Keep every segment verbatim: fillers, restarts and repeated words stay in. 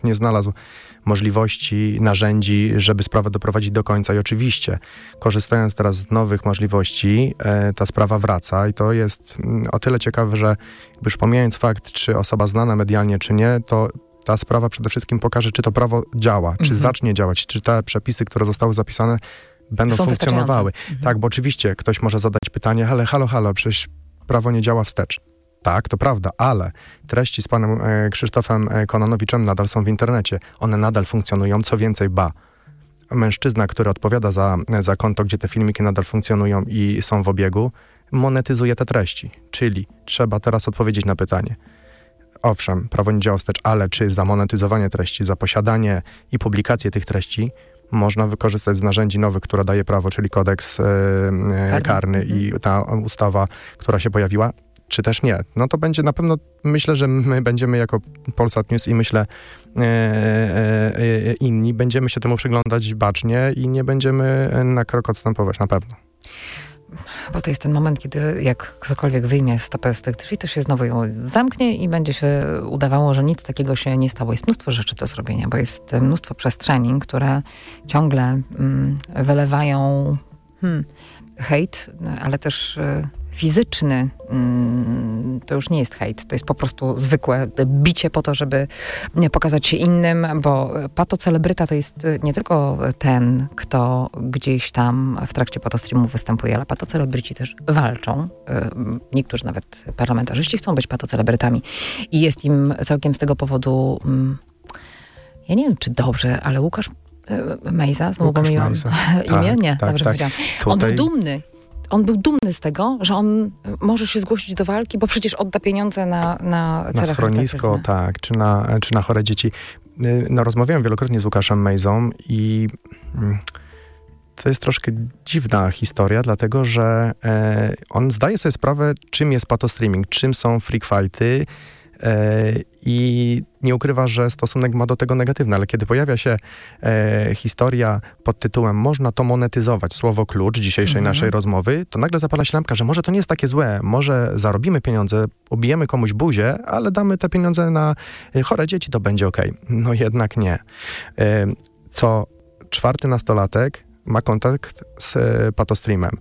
nie znalazł możliwości, narzędzi, żeby sprawę doprowadzić do końca. I oczywiście, korzystając teraz z nowych możliwości, e, ta sprawa wraca i to jest mm, o tyle ciekawe, że już pomijając fakt, czy osoba znana medialnie, czy nie, to ta sprawa przede wszystkim pokaże, czy to prawo działa, czy Mhm. zacznie działać, czy te przepisy, które zostały zapisane, będą Są funkcjonowały. wystarczające. Tak, bo oczywiście ktoś może zadać pytanie, ale halo, halo, przecież prawo nie działa wstecz. Tak, to prawda, ale treści z panem e, Krzysztofem e, Kononowiczem nadal są w internecie. One nadal funkcjonują, co więcej, ba. Mężczyzna, który odpowiada za, za konto, gdzie te filmiki nadal funkcjonują i są w obiegu, monetyzuje te treści. Czyli trzeba teraz odpowiedzieć na pytanie. Owszem, prawo nie działa wstecz, ale czy za monetyzowanie treści, za posiadanie i publikację tych treści można wykorzystać z narzędzi nowych, które daje prawo, czyli kodeks e, karny, karny mhm. i ta ustawa, która się pojawiła, czy też nie? No to będzie na pewno, myślę, że my będziemy jako Polsat News i myślę e, e, inni, będziemy się temu przyglądać bacznie i nie będziemy na krok odstępować, na pewno. Bo to jest ten moment, kiedy jak ktokolwiek wyjmie stopę z tych drzwi, to się znowu ją zamknie i będzie się udawało, że nic takiego się nie stało. Jest mnóstwo rzeczy do zrobienia, bo jest mnóstwo przestrzeni, które ciągle mm, wylewają hmm, hejt, ale też y, fizyczny. Mm, to już nie jest hejt, to jest po prostu zwykłe bicie po to, żeby pokazać się innym, bo patocelebryta to jest nie tylko ten, kto gdzieś tam w trakcie patostreamu występuje, ale patocelebryci też walczą. Niektórzy nawet parlamentarzyści chcą być patocelebrytami i jest im całkiem z tego powodu, ja nie wiem czy dobrze, ale Łukasz Mejza, znowu pomyliłam imię? Nie, tak, dobrze tak. powiedziałam. Tutaj... On był dumny. On był dumny z tego, że on może się zgłosić do walki, bo przecież odda pieniądze na na cele Na schronisko, tak, czy na, czy na chore dzieci. No, rozmawiałem wielokrotnie z Łukaszem Mejzą i to jest troszkę dziwna historia, dlatego że e, on zdaje sobie sprawę, czym jest patostreaming, czym są freak fighty, i nie ukrywa, że stosunek ma do tego negatywny, ale kiedy pojawia się e, historia pod tytułem można to monetyzować, słowo klucz dzisiejszej mm. naszej rozmowy, to nagle zapala się lampka, że może to nie jest takie złe, może zarobimy pieniądze, obijemy komuś buzię, ale damy te pieniądze na chore dzieci, to będzie okej. Okay. No jednak nie. E, co czwarty nastolatek ma kontakt z e, patostreamem.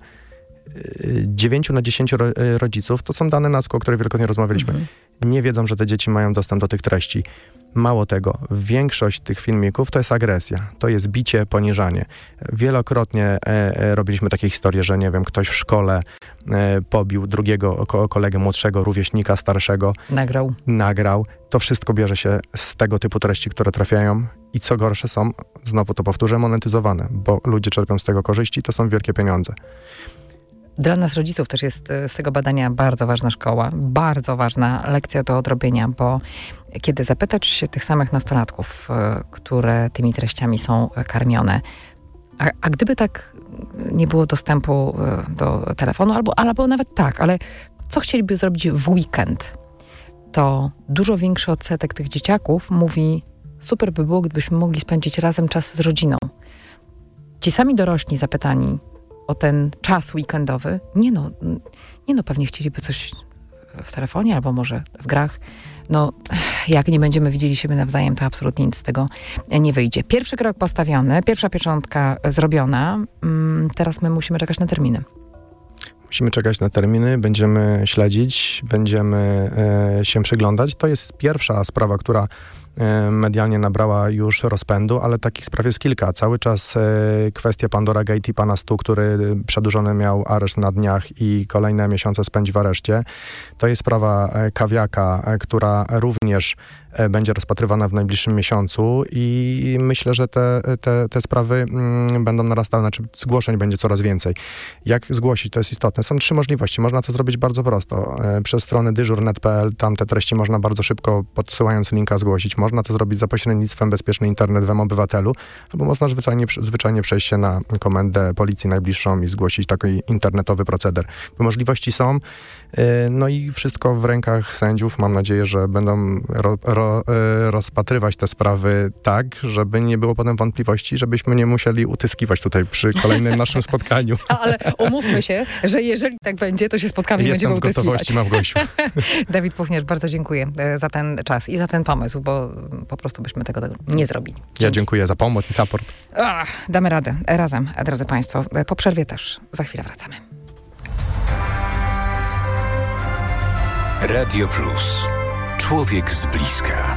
dziewięciu na dziesięciu ro, rodziców, to są dane N A S K u, o których wielokrotnie rozmawialiśmy, mhm. nie wiedzą, że te dzieci mają dostęp do tych treści. Mało tego, większość tych filmików to jest agresja, to jest bicie, poniżanie. Wielokrotnie e, e, robiliśmy takie historie, że nie wiem, ktoś w szkole e, pobił drugiego ko- kolegę młodszego, rówieśnika starszego. Nagrał. Nagrał. To wszystko bierze się z tego typu treści, które trafiają i co gorsze są, znowu to powtórzę, monetyzowane, bo ludzie czerpią z tego korzyści, to są wielkie pieniądze. Dla nas rodziców też jest z tego badania bardzo ważna szkoła, bardzo ważna lekcja do odrobienia, bo kiedy zapytać się tych samych nastolatków, które tymi treściami są karmione, a, a gdyby tak nie było dostępu do telefonu, albo, albo nawet tak, ale co chcieliby zrobić w weekend, to dużo większy odsetek tych dzieciaków mówi, super by było, gdybyśmy mogli spędzić razem czas z rodziną. Ci sami dorośli zapytani o ten czas weekendowy, nie no, nie no, pewnie chcieliby coś w telefonie albo może w grach. No, jak nie będziemy widzieli siebie nawzajem, to absolutnie nic z tego nie wyjdzie. Pierwszy krok postawiony, pierwsza pieczątka zrobiona. Teraz my musimy czekać na terminy. Musimy czekać na terminy, będziemy śledzić, będziemy e, się przyglądać. To jest pierwsza sprawa, która e, medialnie nabrała już rozpędu, ale takich spraw jest kilka. Cały czas e, kwestia Pandora Gate i pana Stu, który przedłużony miał areszt na dniach i kolejne miesiące spędzi w areszcie. To jest sprawa e, Kawiaka, e, która również e, będzie rozpatrywana w najbliższym miesiącu i myślę, że te, te, te sprawy mm, będą narastały, znaczy zgłoszeń będzie coraz więcej. Jak zgłosić? To jest istotne. Są trzy możliwości. Można to zrobić bardzo prosto. Przez stronę dyżur kropka net kropka pe el, tam te treści można bardzo szybko, podsyłając linka, zgłosić. Można to zrobić za pośrednictwem Bezpieczny Internet w M-Obywatelu, albo można zwyczajnie, zwyczajnie przejść się na komendę policji najbliższą i zgłosić taki internetowy proceder. Te możliwości są. No i wszystko w rękach sędziów. Mam nadzieję, że będą ro, ro, rozpatrywać te sprawy tak, żeby nie było potem wątpliwości, żebyśmy nie musieli utyskiwać tutaj przy kolejnym naszym spotkaniu. Ale umówmy się, że jeżeli tak będzie, to się spotkamy i Jestem będziemy w gotowości, utyskiwać. Małgosiu. Dawid Puchniarz, bardzo dziękuję za ten czas i za ten pomysł, bo to po prostu byśmy tego nie zrobili. Dzięki. Ja dziękuję za pomoc i support. Ach, damy radę. Razem, drodzy Państwo. Po przerwie też. Za chwilę wracamy. Radio Plus. Człowiek z bliska.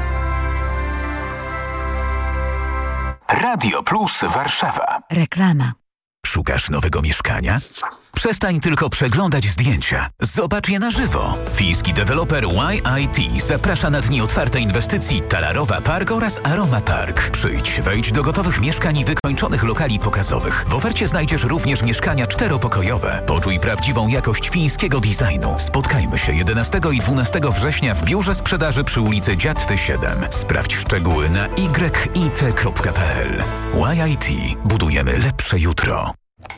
Radio Plus Warszawa. Reklama. Szukasz nowego mieszkania? Przestań tylko przeglądać zdjęcia. Zobacz je na żywo. Fiński deweloper Y I T zaprasza na dni otwarte inwestycji Talarowa Park oraz Aroma Park. Przyjdź, wejdź do gotowych mieszkań i wykończonych lokali pokazowych. W ofercie znajdziesz również mieszkania czteropokojowe. Poczuj prawdziwą jakość fińskiego designu. Spotkajmy się jedenastego i dwunastego września w biurze sprzedaży przy ulicy Dziatwy siedem. Sprawdź szczegóły na y i t kropka p l. Y I T. Budujemy lepsze jutro.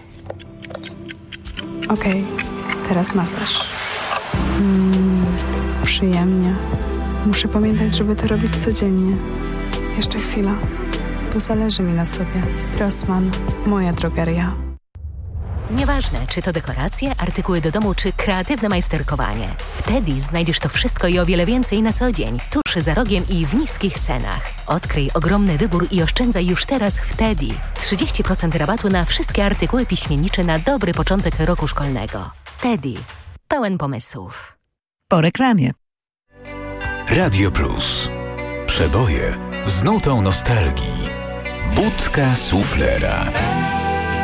Okej, teraz masaż. Mm, przyjemnie. Muszę pamiętać, żeby to robić codziennie. Jeszcze chwila, bo zależy mi na sobie. Rossmann, moja drogeria. Nieważne, czy to dekoracje, artykuły do domu, czy kreatywne majsterkowanie. W Teddy znajdziesz to wszystko i o wiele więcej na co dzień, tuż za rogiem i w niskich cenach. Odkryj ogromny wybór i oszczędzaj już teraz w Teddy. trzydzieści procent rabatu na wszystkie artykuły piśmiennicze na dobry początek roku szkolnego. Teddy. Pełen pomysłów. Po reklamie. Radio Plus. Przeboje z nutą nostalgii. Budka suflera.